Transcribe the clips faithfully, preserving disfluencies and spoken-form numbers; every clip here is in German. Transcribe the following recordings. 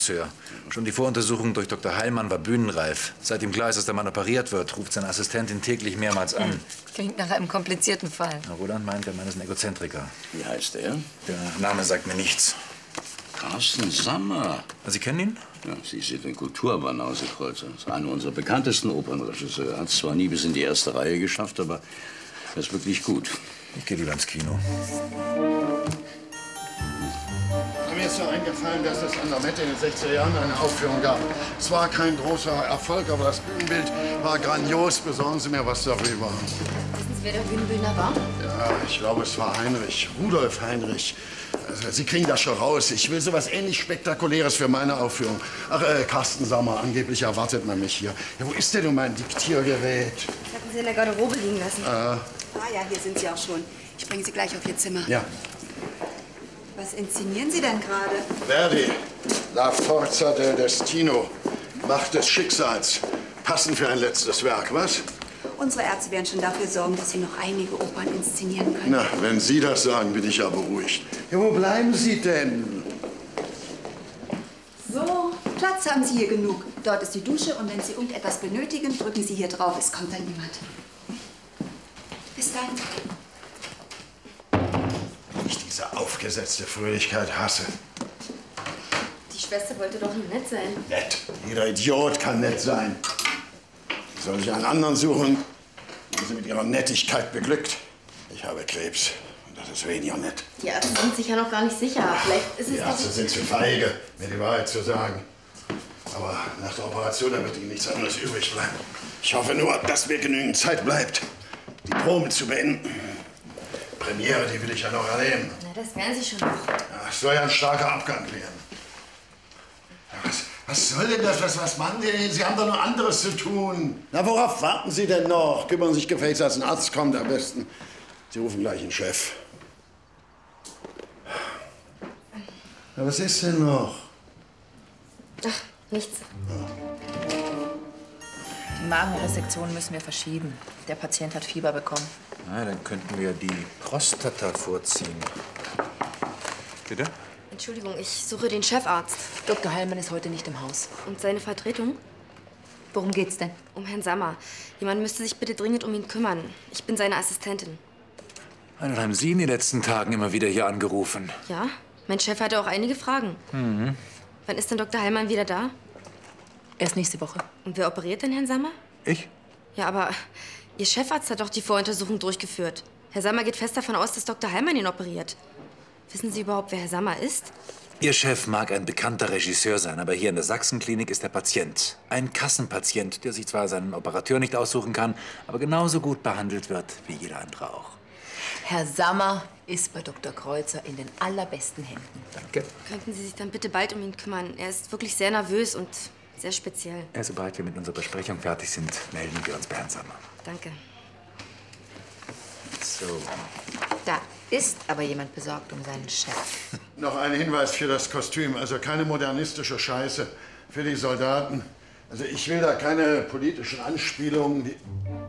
Schon die Voruntersuchung durch Doktor Heilmann war bühnenreif. Seit ihm klar ist, dass der Mann operiert wird, ruft seine Assistentin täglich mehrmals an. Hm. Klingt nach einem komplizierten Fall. Na, Roland meint, der Mann ist ein Egozentriker. Wie heißt er? Der Name sagt mir nichts. Carsten Sammer. Sie kennen ihn? Ja, Sie sind ein Kulturbanausekreuzer. Das ist einer unserer bekanntesten Opernregisseure. Hat es zwar nie bis in die erste Reihe geschafft, aber er ist wirklich gut. Ich gehe lieber ins Kino. Mir ist so eingefallen, dass es an der Mette in den sechziger Jahren eine Aufführung gab. Es war kein großer Erfolg, aber das Bühnenbild war grandios. Besorgen Sie mir was darüber. Wissen Sie, wer der Bühnenbildner war? Ja, ich glaube, es war Heinrich. Rudolf Heinrich. Also, Sie kriegen das schon raus. Ich will so was ähnlich Spektakuläres für meine Aufführung. Ach, äh, Carsten Sammer, angeblich erwartet man mich hier. Ja, wo ist denn nun mein Diktiergerät? Das hatten Sie in der Garderobe liegen lassen. Äh. Ah ja, hier sind Sie auch schon. Ich bringe Sie gleich auf Ihr Zimmer. Ja. Was inszenieren Sie denn gerade? Verdi, La Forza del Destino, Macht des Schicksals. Passend für ein letztes Werk, was? Unsere Ärzte werden schon dafür sorgen, dass Sie noch einige Opern inszenieren können. Na, wenn Sie das sagen, bin ich ja beruhigt. Ja, wo bleiben Sie denn? So, Platz haben Sie hier genug. Dort ist die Dusche und wenn Sie irgendetwas benötigen, drücken Sie hier drauf. Es kommt dann niemand. Bis dann. Ich diese aufgesetzte Fröhlichkeit hasse. Die Schwester wollte doch nur nett sein. Nett. Jeder Idiot kann nett sein. Soll ich einen anderen suchen? Sind Sie mit Ihrer Nettigkeit beglückt? Ich habe Krebs. Und das ist weniger nett. Die Ärzte sind sich ja noch gar nicht sicher. Vielleicht ist es Die Ärzte sind zu feige, mir die Wahrheit zu sagen. Aber nach der Operation, da wird Ihnen nichts anderes übrig bleiben. Ich hoffe nur, dass mir genügend Zeit bleibt, die Proben zu beenden. Premiere, die will ich ja noch erleben. Na, das werden Sie schon noch. Ja, es soll ja ein starker Abgang werden. Ja, was, was soll denn das? Was, was machen Sie denn? Sie haben doch noch anderes zu tun. Na, worauf warten Sie denn noch? Kümmern Sie sich gefälligst, dass ein Arzt kommt am besten. Sie rufen gleich einen Chef. Ja, was ist denn noch? Ach, nichts. Ja. Die Magenresektion müssen wir verschieben. Der Patient hat Fieber bekommen. Na, dann könnten wir die Prostata vorziehen. Bitte? Entschuldigung, ich suche den Chefarzt. Doktor Heilmann ist heute nicht im Haus. Und seine Vertretung? Worum geht's denn? Um Herrn Sammer. Jemand müsste sich bitte dringend um ihn kümmern. Ich bin seine Assistentin. Und haben Sie in den letzten Tagen immer wieder hier angerufen? Ja, mein Chef hatte auch einige Fragen. Mhm. Wann ist denn Doktor Heilmann wieder da? Erst nächste Woche. Und wer operiert denn Herrn Sammer? Ich? Ja, aber Ihr Chefarzt hat doch die Voruntersuchung durchgeführt. Herr Sammer geht fest davon aus, dass Doktor Heilmann ihn operiert. Wissen Sie überhaupt, wer Herr Sammer ist? Ihr Chef mag ein bekannter Regisseur sein, aber hier in der Sachsenklinik ist der Patient. Ein Kassenpatient, der sich zwar seinen Operateur nicht aussuchen kann, aber genauso gut behandelt wird wie jeder andere auch. Herr Sammer ist bei Doktor Kreuzer in den allerbesten Händen. Danke. Könnten Sie sich dann bitte bald um ihn kümmern? Er ist wirklich sehr nervös und sehr speziell. Ja, sobald wir mit unserer Besprechung fertig sind, melden wir uns bei Herrn Sammer. Danke. So. Da ist aber jemand besorgt um seinen Chef. Noch ein Hinweis für das Kostüm. Also keine modernistische Scheiße für die Soldaten. Also ich will da keine politischen Anspielungen. Die,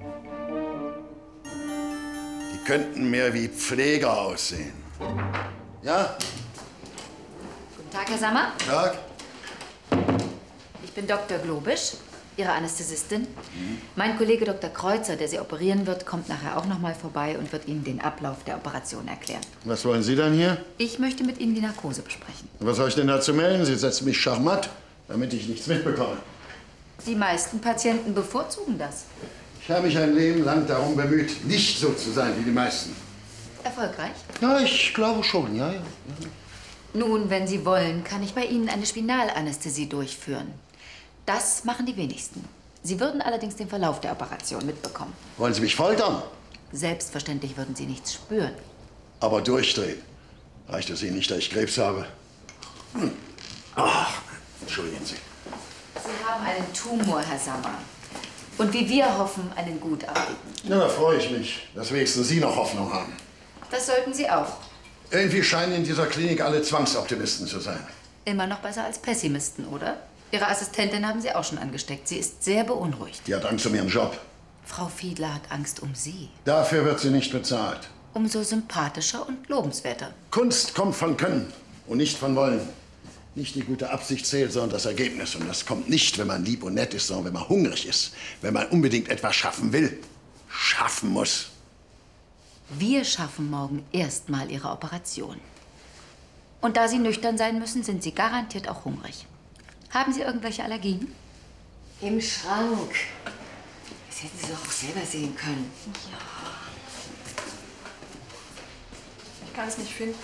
die könnten mehr wie Pfleger aussehen. Ja? Guten Tag, Herr Sammer. Tag. Ich bin Doktor Globisch, Ihre Anästhesistin. Mhm. Mein Kollege Doktor Kreuzer, der Sie operieren wird, kommt nachher auch noch mal vorbei und wird Ihnen den Ablauf der Operation erklären. Was wollen Sie dann hier? Ich möchte mit Ihnen die Narkose besprechen. Was soll ich denn dazu melden? Sie setzen mich schachmatt, damit ich nichts mitbekomme. Die meisten Patienten bevorzugen das. Ich habe mich ein Leben lang darum bemüht, nicht so zu sein wie die meisten. Erfolgreich? Ja, ich glaube schon, ja, ja. Nun, wenn Sie wollen, kann ich bei Ihnen eine Spinalanästhesie durchführen. Das machen die wenigsten. Sie würden allerdings den Verlauf der Operation mitbekommen. Wollen Sie mich foltern? Selbstverständlich würden Sie nichts spüren. Aber durchdrehen. Reicht es Ihnen nicht, dass ich Krebs habe? Hm. Ach, entschuldigen Sie. Sie haben einen Tumor, Herr Sammer. Und wie wir hoffen, einen gutartigen. Na, da freue ich mich, dass wenigstens Sie noch Hoffnung haben. Das sollten Sie auch. Irgendwie scheinen in dieser Klinik alle Zwangsoptimisten zu sein. Immer noch besser als Pessimisten, oder? Ihre Assistentin haben Sie auch schon angesteckt. Sie ist sehr beunruhigt. Die hat Angst um ihren Job. Frau Fiedler hat Angst um Sie. Dafür wird sie nicht bezahlt. Umso sympathischer und lobenswerter. Kunst kommt von Können und nicht von Wollen. Nicht die gute Absicht zählt, sondern das Ergebnis. Und das kommt nicht, wenn man lieb und nett ist, sondern wenn man hungrig ist. Wenn man unbedingt etwas schaffen will. Schaffen muss. Wir schaffen morgen erstmal Ihre Operation. Und da Sie nüchtern sein müssen, sind Sie garantiert auch hungrig. Haben Sie irgendwelche Allergien? Im Schrank. Das hätten Sie doch auch selber sehen können. Ja. Ich kann es nicht finden.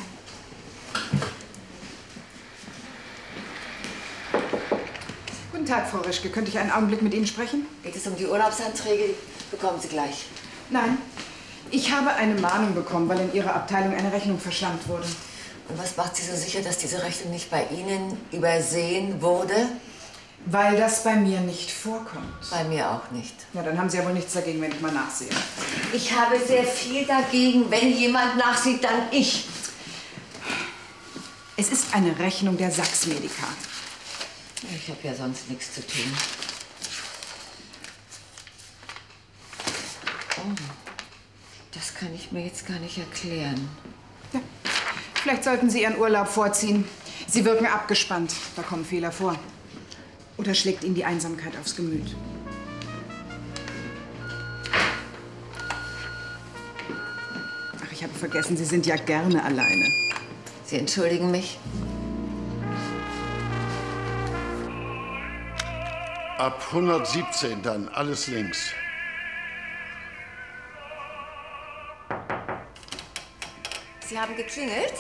Guten Tag, Frau Rischke. Könnte ich einen Augenblick mit Ihnen sprechen? Geht es um die Urlaubsanträge? Die bekommen Sie gleich. Nein. Ich habe eine Mahnung bekommen, weil in Ihrer Abteilung eine Rechnung verschlammt wurde. Und was macht Sie so sicher, dass diese Rechnung nicht bei Ihnen übersehen wurde? Weil das bei mir nicht vorkommt. Bei mir auch nicht. Ja, dann haben Sie ja wohl nichts dagegen, wenn ich mal nachsehe. Ich habe sehr viel dagegen. Wenn jemand nachsieht, dann ich. Es ist eine Rechnung der Sachs Medica. Ich habe ja sonst nichts zu tun. Oh, das kann ich mir jetzt gar nicht erklären. Ja. Vielleicht sollten Sie Ihren Urlaub vorziehen. Sie wirken abgespannt. Da kommen Fehler vor. Oder schlägt Ihnen die Einsamkeit aufs Gemüt? Ach, ich habe vergessen, Sie sind ja gerne alleine. Sie entschuldigen mich? Ab hundertsiebzehn dann, alles links. Sie haben geklingelt?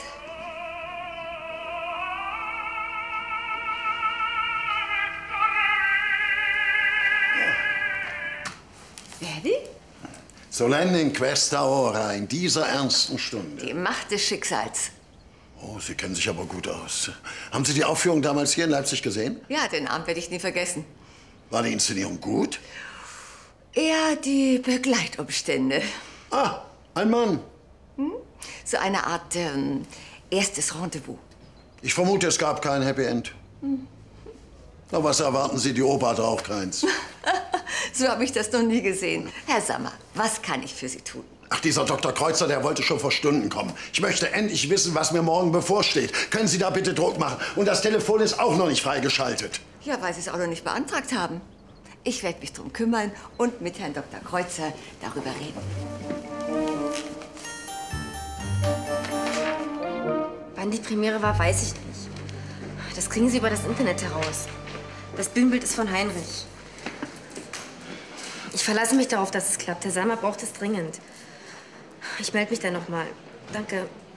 Verdi? Solenne in questa ora, in dieser ernsten Stunde. Die Macht des Schicksals. Oh, Sie kennen sich aber gut aus. Haben Sie die Aufführung damals hier in Leipzig gesehen? Ja, den Abend werde ich nie vergessen. War die Inszenierung gut? Eher die Begleitumstände. Ah, ein Mann. Hm? So eine Art ähm, erstes Rendezvous. Ich vermute, es gab kein Happy End. Hm. Na, was erwarten Sie? Die Oper hat auch keins. So habe ich das noch nie gesehen. Herr Sammer, was kann ich für Sie tun? Ach, dieser Doktor Kreuzer, der wollte schon vor Stunden kommen. Ich möchte endlich wissen, was mir morgen bevorsteht. Können Sie da bitte Druck machen? Und das Telefon ist auch noch nicht freigeschaltet. Ja, weil Sie es auch noch nicht beantragt haben. Ich werde mich drum kümmern und mit Herrn Doktor Kreuzer darüber reden. Wann die Premiere war, weiß ich nicht. Das kriegen Sie über das Internet heraus. Das Bühnenbild ist von Heinrich. Ich verlasse mich darauf, dass es klappt. Herr Sammer braucht es dringend. Ich melde mich dann noch mal. Danke.